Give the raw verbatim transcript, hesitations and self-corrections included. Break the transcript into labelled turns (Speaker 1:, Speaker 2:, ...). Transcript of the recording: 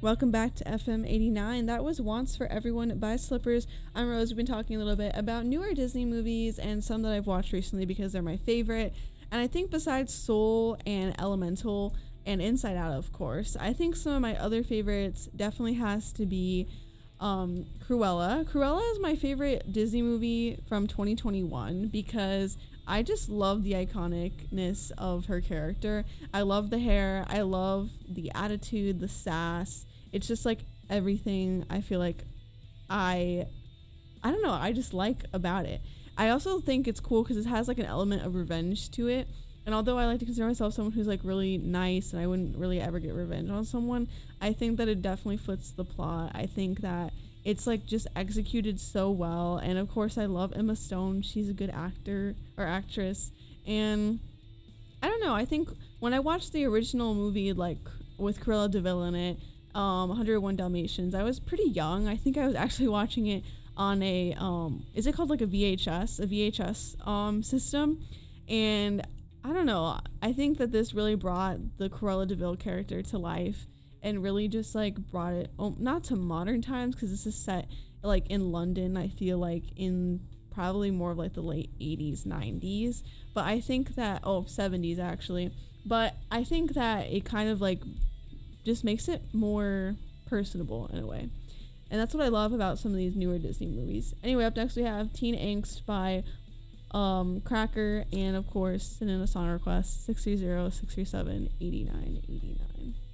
Speaker 1: Welcome back to F M eighty-nine. That was Wants for Everyone by Slippers. I'm Rose. We've been talking a little bit about newer Disney movies and some that I've watched recently because they're my favorite. And I think besides Soul and Elemental and Inside Out, of course, I think some of my other favorites definitely has to be um, Cruella. Cruella is my favorite Disney movie from twenty twenty-one because I just love the iconicness of her character. I love the hair. I love the attitude, the sass. It's just like everything I feel like I, I don't know, I just like about it. I also think it's cool because it has like an element of revenge to it. And although I like to consider myself someone who's like really nice and I wouldn't really ever get revenge on someone, I think that it definitely fits the plot. I think that it's like just executed so well. And of course I love Emma Stone. She's a good actor or actress. And I don't know, I think when I watched the original movie, like with Cruella de Vil in it, um, one oh one Dalmatians, I was pretty young. I think I was actually watching it on a, um, is it called like a V H S, a V H S um, system? And I don't know, I think that this really brought the Cruella de Vil character to life and really just like brought it, oh, not to modern times because this is set like in London, I feel like in probably more of like the late eighties, nineties, but I think that, oh, seventies actually, but I think that it kind of like just makes it more personable in a way. And that's what I love about some of these newer Disney movies. Anyway, up next we have Teen Angst by um, Cracker, and of course, send in a song request, six three zero, six three seven, eight nine eight nine.